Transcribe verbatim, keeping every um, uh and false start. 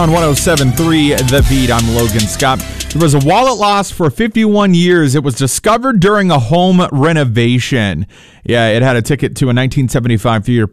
On one oh seven point three The Beat, I'm Logan Scott. There was a wallet lost for fifty-one years. It was discovered during a home renovation. Yeah, it had a ticket to a nineteen seventy-five theater